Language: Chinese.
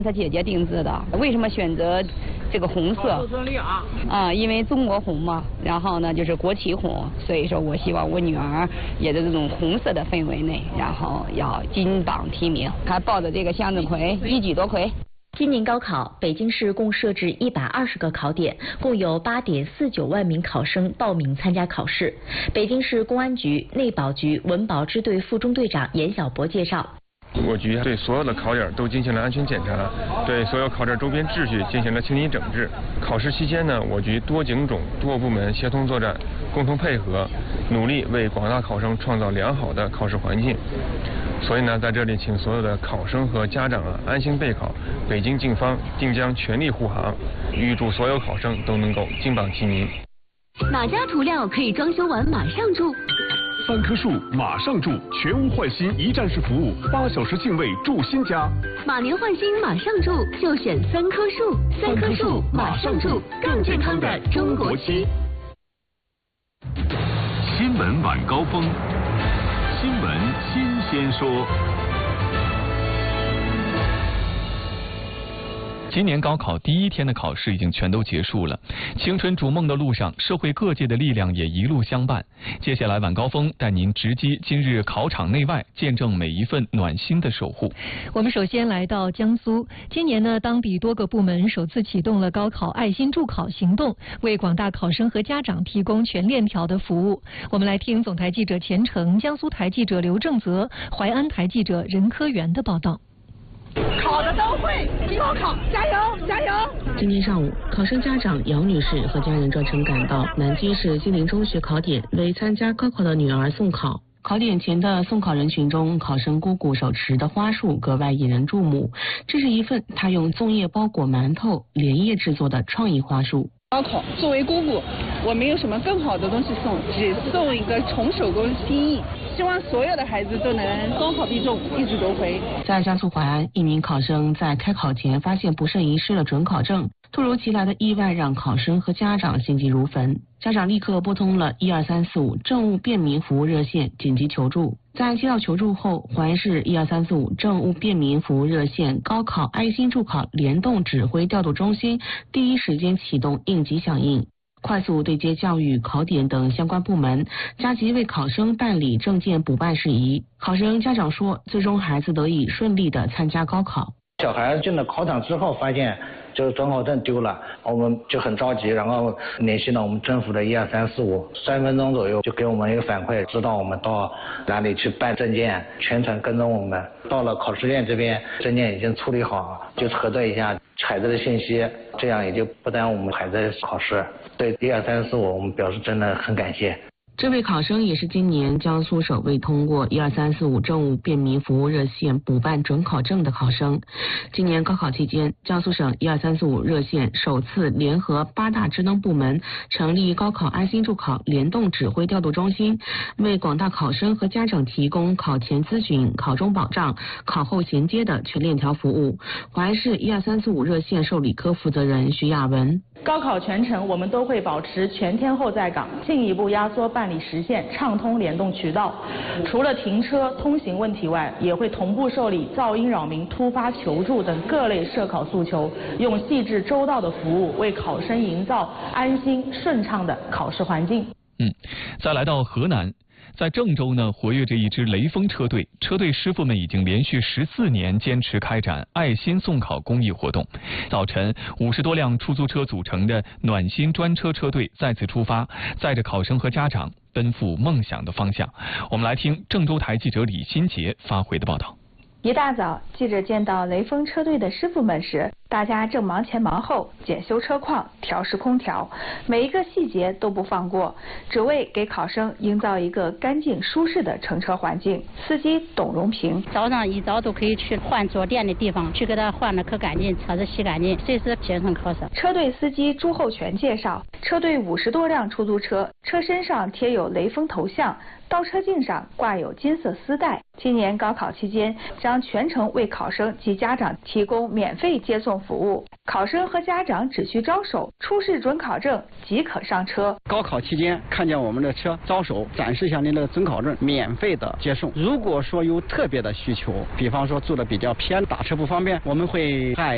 他姐姐定制的。为什么选择这个红色？因为中国红嘛，然后呢就是国旗红，所以说我希望我女儿也在这种红色的氛围内，然后要金榜题名。还抱着这个向日葵，一举夺魁。 今年高考，北京市共设置120个考点，共有8.49万名考生报名参加考试。北京市公安局内保局文保支队副中队长严小博介绍。 我局对所有的考点都进行了安全检查，对所有考点周边秩序进行了清理整治。考试期间呢，我局多警种多部门协同作战，共同配合，努力为广大考生创造良好的考试环境。所以呢，在这里请所有的考生和家长安心备考，北京警方定将全力护航，预祝所有考生都能够金榜题名。 哪家涂料可以装修完马上住 ？3棵树马上住，全屋换新一站式服务，8小时净位住新家。 马年换新马上住，就选3棵树。3棵树马上住，更健康的中国期。 新闻晚高峰，新闻新鲜说。 今年高考第1天的考试已经全都结束了，青春逐梦的路上，社会各界的力量也一路相伴。接下来晚高峰带您直击今日考场内外，见证每一份暖心的守护。 我们首先来到江苏，今年呢，当地多个部门首次启动了高考爱心助考行动，为广大考生和家长提供全链条的服务。我们来听总台记者钱程、江苏台记者刘正泽、淮安台记者任科元的报道。 考的都会，高考加油加油！ 今天上午，考生家长杨女士和家人专程赶到南京市金陵中学考点，为参加高考的女儿送考。考点前的送考人群中，考生姑姑手持的花束格外引人注目。这是一份她用粽叶包裹馒头连夜制作的创意花束。 高考作为姑姑，我没有什么更好的东西送，只送一个纯手工心意。希望所有的孩子都能高考必中，一举夺魁。 在江苏淮安，一名考生在开考前发现不慎遗失了准考证，突如其来的意外让考生和家长心急如焚。家长立刻拨通了12345政务便民服务热线紧急求助。在接到求助后，淮安市12345政务便民服务热线高考爱心助考联动指挥调度中心第一时间启动应急响应，快速对接教育、考点等相关部门，加急为考生办理证件补办事宜。考生家长说，最终孩子得以顺利地参加高考。 小孩进了考场之后，发现就是准考证丢了，我们就很着急，然后联系了我们政府的12345，3分钟左右就给我们一个反馈，知道我们到哪里去办证件，全程跟踪我们。到了考试院这边，证件已经处理好，就核对一下孩子的信息，这样也就不耽误我们孩子考试。对12345，我们表示真的很感谢。 这位考生也是今年江苏首位通过12345政务便民服务热线补办准考证的考生。今年高考期间，江苏省12345热线首次联合8大职能部门成立高考爱心助考联动指挥调度中心，为广大考生和家长提供考前咨询、考中保障、考后衔接的全链条服务。淮安市12345热线受理科负责人徐亚文。 高考全程我们都会保持全天候在岗，进一步压缩办理时限，畅通联动渠道。除了停车通行问题外，也会同步受理噪音扰民、突发求助等各类涉考诉求，用细致周到的服务为考生营造安心顺畅的考试环境。 再来到河南。在郑州呢，活跃着一支雷锋车队，车队师傅们已经连续14年坚持开展爱心送考公益活动。早晨，50多辆出租车组成的暖心专车车队再次出发，载着考生和家长奔赴梦想的方向。我们来听郑州台记者李新杰发回的报道。 一大早，记者见到雷锋车队的师傅们时，大家正忙前忙后检修车况、调试空调，每一个细节都不放过，只为给考生营造一个干净舒适的乘车环境。司机董荣平： 早上一早都可以去换坐垫的地方，去给他换的可干净，车子洗干净，随时节省考试。 车队司机朱厚全介绍，车队50多辆出租车，车身上贴有雷锋头像，倒车镜上挂有金色丝带。今年高考期间，将全程为考生及家长提供免费接送服务。考生和家长只需招手，出示准考证即可上车。 高考期间看见我们的车，招手展示一下您的准考证，免费的接送。如果说有特别的需求，比方说住的比较偏，打车不方便，我们会派